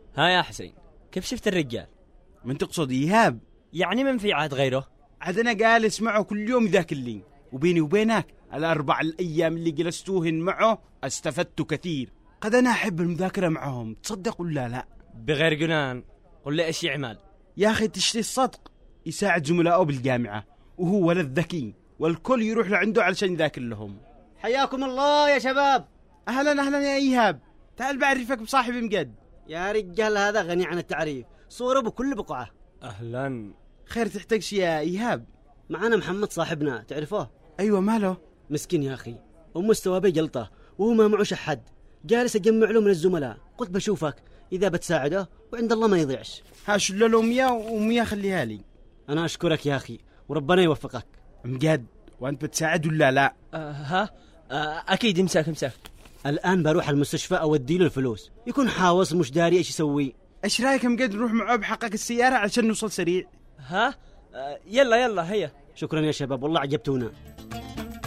ها يا حسين، كيف شفت الرجال؟ من تقصد إيهاب؟ يعني من في عاد غيره؟ عاد أنا جالس معه كل يوم ذاك اللي، وبيني وبينك الأربع الأيام اللي جلستوهن معه استفدت كثير. قد أنا أحب المذاكرة معهم، تصدق ولا لا؟ بغير جنان، قل لي إيش يعمل؟ يا أخي تشتري الصدق، يساعد زملائه بالجامعة، وهو ولد ذكي والكل يروح لعنده علشان يذاكر لهم. حياكم الله يا شباب. أهلا أهلا يا إيهاب، تعال بعرفك بصاحبي مجد. يا رجال هذا غني عن التعريف، صوره بكل بقعة. أهلا. خير تحتاج شي يا إيهاب؟ معنا محمد صاحبنا، تعرفه؟ أيوة ماله؟ مسكين يا أخي، ومستوى بجلطة وهو ما معوش أحد، جالس أجمع له من الزملاء. قلت بشوفك إذا بتساعده وعند الله ما يضيعش. ها شلله له 100 و100 خليها لي. أنا أشكرك يا أخي وربنا يوفقك. مجد، وأنت بتساعد ولا لا؟ أكيد. امسك. الآن بروح المستشفى أودي له الفلوس، يكون حاوص مش داري إيش يسوي. إيش رأيك مجد نروح معه بحقق السيارة علشان نوصل سريع؟ يلا هيا. شكرا يا شباب، والله عجبتونا.